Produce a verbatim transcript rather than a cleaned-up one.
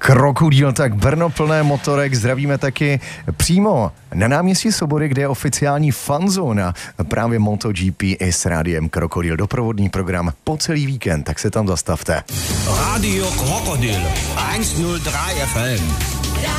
Krokodýl, tak Brno plné motorek, zdravíme taky přímo na náměstí Svobody, kde je oficiální fanzóna právě MotoGP i s rádiem Krokodýl. Doprovodný program po celý víkend, tak se tam zastavte. Radio Krokodýl, sto tři F M.